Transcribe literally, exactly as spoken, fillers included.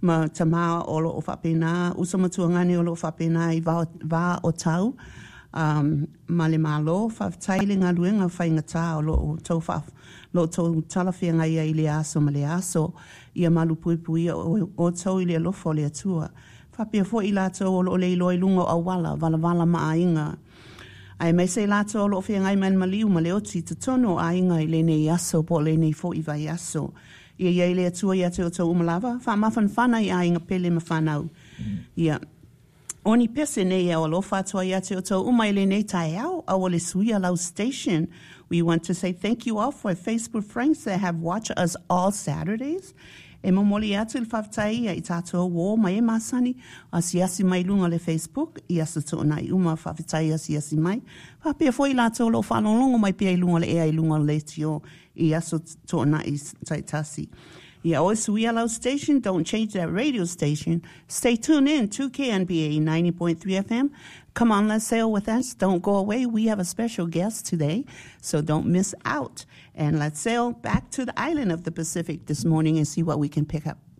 ma tama o lo o whapena, usa matuangani o lo whapena i wā, wā o tau, um, ma le malo, whawtaile ngā luenga whainga tā o lo o tau whaf, lo tau talawhianga ia i le aso ma le aso, ia malu pui pui o, o tau i le alofo le atua. Whapia fo i lato o lo le iloi lunga au wala, wala wala ma a inga. Ai mai se lato o lo whianga i man maliu ma le oti te tono a inga i le nei aso po le nei fo i vai aso. Ia ia le atua ia te o tau umalava, wha mawhan whana i a inga pele ma whanau. Ia, oni pese nei au alofa atua ia te o tau umai le nei tae au, au le suia lau station. We want to say thank you all for Facebook friends that have watched us all Saturdays. E mamoli atu il whaftai i tātou wō mai e masani, a siasi mai lunga le Facebook, i asa tōna i uma whawhitai a siasi mai. Whapia fo i lātou lo whanongongo mai pia i lunga le ea i lunga le tio, i asa tōna i taitasi. Yeah, always we allow station. Don't change that radio station. Stay tuned in to K N B A ninety point three F M. Come on, let's sail with us. Don't go away. We have a special guest today, so don't miss out. And let's sail back to the island of the Pacific this morning and see what we can pick up.